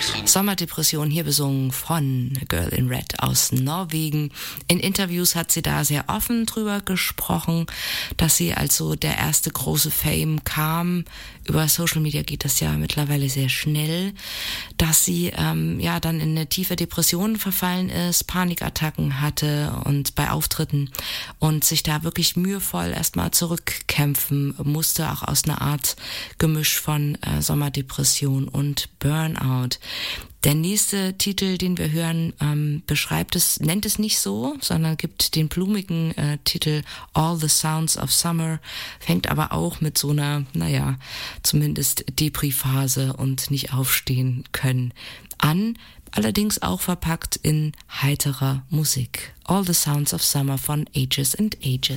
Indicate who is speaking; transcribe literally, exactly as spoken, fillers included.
Speaker 1: Sommerdepression, hier besungen von Girl in Red aus Norwegen. In Interviews hat sie da sehr offen drüber gesprochen, dass sie also der erste große Fame kam. Über Social Media geht das ja mittlerweile sehr schnell, dass sie ähm, ja dann in eine tiefe Depression verfallen ist, Panikattacken hatte und bei Auftritten und sich da wirklich mühevoll erstmal zurückkämpfen musste, auch aus einer Art Gemisch von äh, Sommerdepression und Burnout. Der nächste Titel, den wir hören, ähm, beschreibt es, nennt es nicht so, sondern gibt den blumigen äh, Titel All the Sounds of Summer, fängt aber auch mit so einer, naja, zumindest Depri-Phase und nicht aufstehen können an, allerdings auch verpackt in heiterer Musik. All the Sounds of Summer von Ages and Ages.